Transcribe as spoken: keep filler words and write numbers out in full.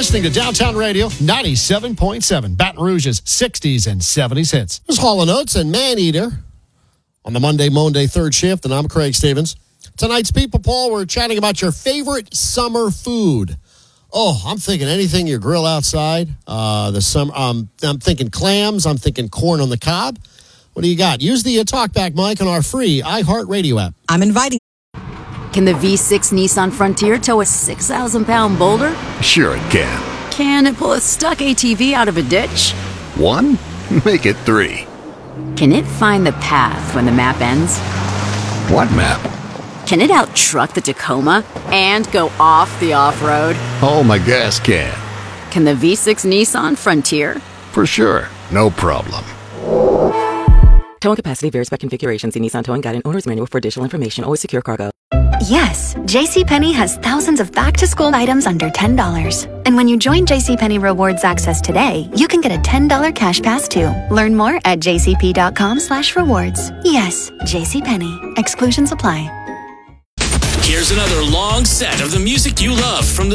listening to Downtown Radio ninety-seven point seven, Baton Rouge's sixties and seventies hits. This is Hall and Oates and Maneater on the Monday, Monday third shift, and I'm Craig Stevens. Tonight's People Poll, we're chatting about your favorite summer food. Oh, I'm thinking anything you grill outside. Uh, the summer, um, I'm thinking clams. I'm thinking corn on the cob. What do you got? Use the uh, TalkBack mic on our free iHeartRadio app. I'm inviting. Can the V six Nissan Frontier tow a six thousand pound boulder? Sure it can. Can it pull a stuck A T V out of a ditch? One? Make it three. Can it find the path when the map ends? What map? Can it out-truck the Tacoma and go off the off-road? Oh, my gas can. Can the V six Nissan Frontier? For sure. No problem. Towing capacity varies by configuration. See Nissan Towing Guide and Owner's Manual for additional information. Always secure cargo. Yes, JCPenney has thousands of back-to-school items under ten dollars. And when you join JCPenney Rewards Access today, you can get a ten dollars cash pass too. Learn more at jcp.com slash rewards. Yes, JCPenney. Exclusions apply. Here's another long set of the music you love from the